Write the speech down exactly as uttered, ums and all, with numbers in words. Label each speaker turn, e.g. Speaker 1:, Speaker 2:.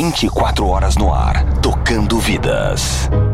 Speaker 1: vinte e quatro horas no ar, tocando vidas.